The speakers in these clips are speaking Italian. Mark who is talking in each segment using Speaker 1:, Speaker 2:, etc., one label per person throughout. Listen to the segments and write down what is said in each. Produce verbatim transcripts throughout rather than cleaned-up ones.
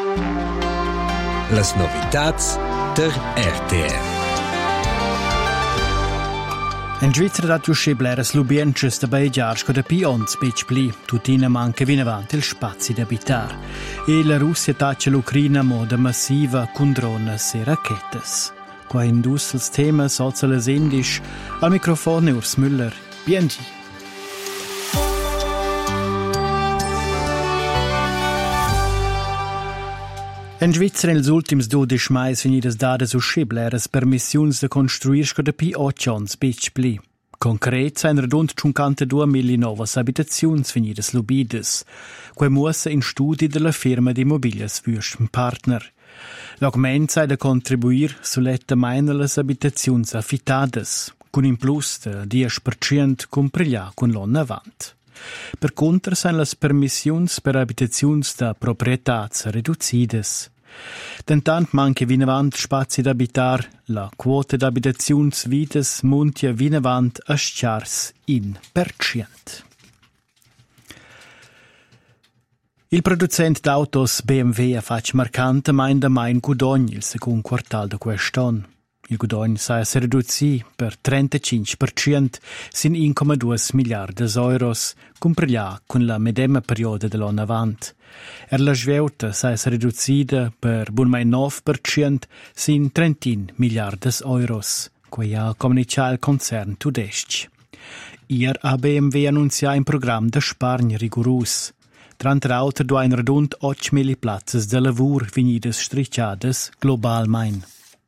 Speaker 1: Las novitats der R T R.
Speaker 2: In Svizzera dat giusce bleras lubienches da bei giars co da pi ons bec pli, tutina manca vinavant il spazi d'abitar. E la Russia taccia l'Ucraina moda massiva con drones e rachetes. Qua indus ils temas alza las indisch, al microfono Urs Müller, biengi. In Svizzera els ultims dodisch mais venidas dadas usce bleras permissiuns de construir sco da pi otchons bec pli. Concret sain redund cinquantadue mille novas abitaziuns venidas lubidas, quei muossa in studi della firma di immobilias Fürsten Partner. L'augment sai da contribuir suletta meiner las abitaziuns affittadas, cun in plus de dieci per cento cumpriglià cun l'on avant. Per contra sain las permissiuns per abitaziuns da proprietats reduzidas. Dentant manca vinavant spazi d'abitar, la quota d'abitaziuns vidas muntia vinavant a sciars in per cent. Il producent d'autos B M W ha fatg marcanta main da main Gudogn il secund quartal da quest'on. Il Gudogn sa si riduzi per trentacinque per cento sin uno virgola due miliardas euros, cumpriglià con la medema perioda dell'anno avant. Er la sveuta sa si riducida per bunmai nove per cento sin trentin miliardas euros, quei ha comunicato il concern tudesc. Ier ha B M W annunziato un programma de spargn rigorus. Tranter auter do ein redund otto mille plazzas de lavur venidas stricciadas globalmein.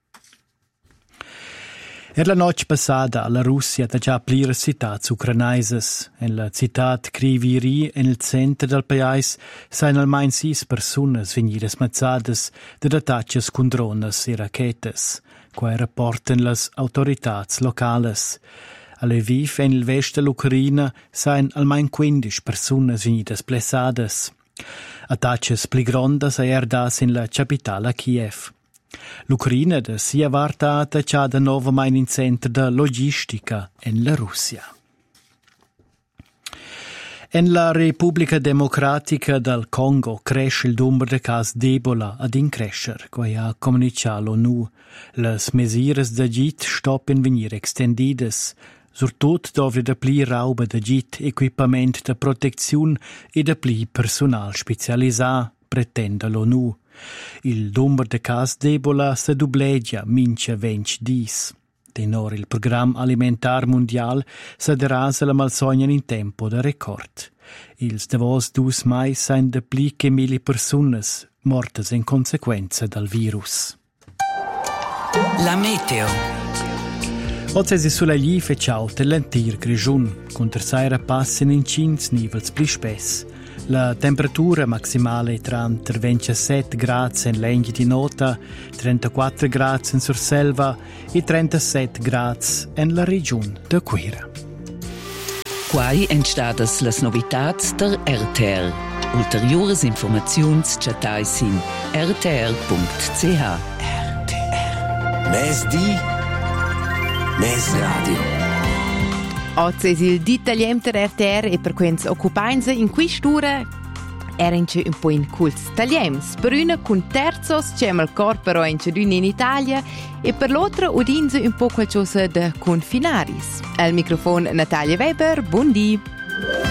Speaker 2: Er la noche passada alla Russia da già plire citats ucranaises. En la citat Kriviri, en il centro del país, sain almain sis personas venidas mazzadas de attacches con drones e rachetes, quai rapporten las autoritats locales. A Lviv, en il vest dell'Ucraina, sain almain quindici personas venidas blessadas. Attacches pli grondas a erdas in la capitala Kiev. L'Ucraina da sia varta attaccia da nova main in centro da logistica en la Russia. En la Repubblica Democratica del Congo cresce il numero de cas d'Ebola ad increscer, quai ha comunicato l'ONU. Las mesures da git stoppen venir extendidas. Surtut dovre da pli rauba da git equipament da proteziun e da pli personal specialisà, pretende l'ONU. Il numero de cas d'Ebola se dublegia mincha vench dis. Tenor il Programma Alimentar Mundial se derasa la malsogna in tempo da record. Ils davos dus mai sain de pli che mille personas mortas in consequenza dal virus.
Speaker 3: La meteo.
Speaker 2: Oggi si sulla gli feciau l'antir grigiun, con terzaira passen in cins nivels pli spess. La temperatura maximale tra ventisette gradi in Lenghi di Nota, trentaquattro gradi in Surselva e trentasette gradi in la regione de Quera.
Speaker 3: Quai entstadas las novitats der R T R. Ulteriores informaziuns chatais in r t r punct c h.
Speaker 1: R T R. Mes di, mes radio.
Speaker 4: Oggi è il ditagliem per R T R e per quens occupainza in quest'ora erenche un po' in cults tagliems. Per una con terzos c'è il corporo in in Italia e per l'altra udinze un po' qualcosa da confinaris. Al microfono Natalia Weber, buon dì.